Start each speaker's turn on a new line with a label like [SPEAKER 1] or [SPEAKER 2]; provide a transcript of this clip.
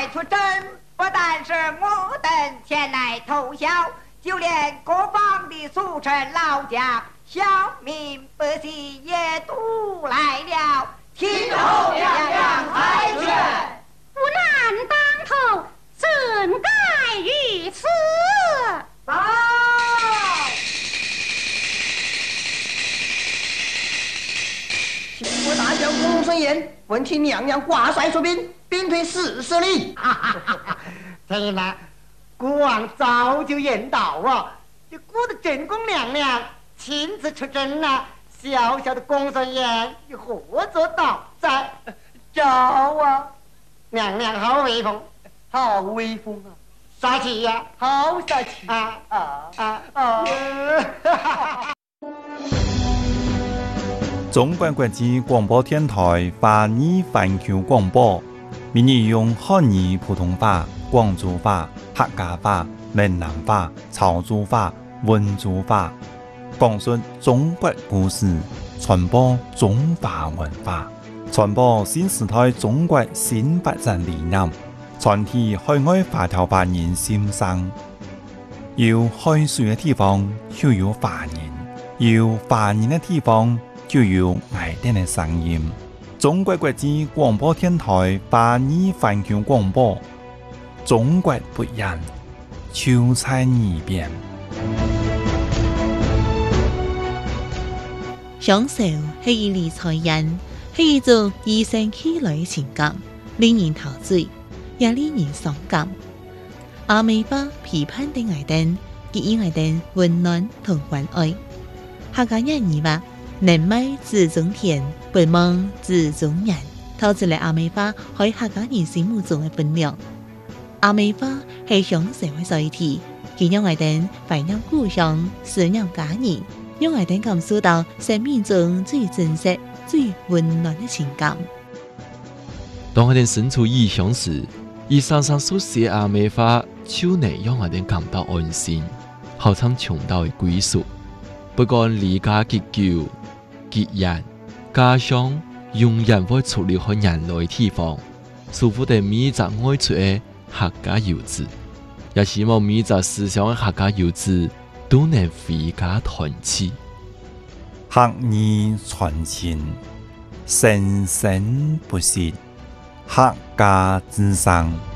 [SPEAKER 1] 来出征，不但是我等前来投降，就连各方的俗臣老将、小民百姓也都来了，听候娘娘裁决。
[SPEAKER 2] 不难当头，怎该如此？
[SPEAKER 1] 报！
[SPEAKER 3] 秦国大将公孙衍闻听娘娘挂帅出兵，兵退40里。
[SPEAKER 4] 这呢，国王早就言道啊，这我的正宫娘娘亲自出征啊，小小的公孙衍又何做到在？
[SPEAKER 3] 招啊！
[SPEAKER 4] 娘娘好威风，
[SPEAKER 3] 好威风啊！
[SPEAKER 4] 杀气呀，
[SPEAKER 3] 好杀气
[SPEAKER 4] 啊
[SPEAKER 3] 啊
[SPEAKER 4] 啊！
[SPEAKER 5] 中国国际广播电台华语环球广播，每日用汉语普通话、广州话、客家话、闽南话、潮州话、温州话，讲述中国故事，传播中华文化，传播新时代中国新发展理念，传递海外华侨华人心声。有海水的地方就有华人，有华人的地方就有爱丁的声音。中国国际广播电台华语环球广播，中国不一样，就在耳边。
[SPEAKER 6] 享受是一理财人，是一种与生俱來嘅情感，令人陶醉，也令人傷感。阿美花批判的愛丁，給予愛丁溫暖同關愛。客家人語話：人美自中田，不忙自中人。透出嚟阿美花喺客家人心目中嘅分量。阿美花係享受嘅載體，佢讓愛丁懷念故鄉，思念家人。讓愛丁感受到生命中最真實、最溫暖的情感。
[SPEAKER 7] 當愛丁身處異鄉時，伊常常所寫阿美花，就能讓愛丁感到安心，好像尋到嘅歸屬。不管離家結久、結人，家鄉永遠會出離開人類地方，祝福的每一個愛出嘅客家遊子，也希望每一個思鄉嘅客家遊子都能回家團聚，
[SPEAKER 5] 客語傳情，生生不息，客家之聲。